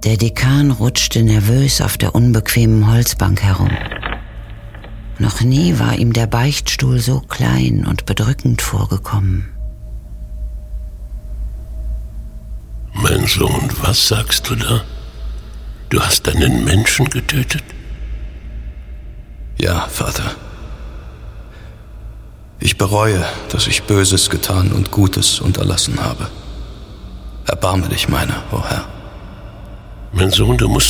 Der Dekan rutschte nervös auf der unbequemen Holzbank herum. Noch nie war ihm der Beichtstuhl so klein und bedrückend vorgekommen. Mein Sohn, was sagst du da? Du hast einen Menschen getötet? Ja, Vater. Ich bereue, dass ich Böses getan und Gutes unterlassen habe. Erbarme dich meiner, o Herr. Mein Sohn, du musst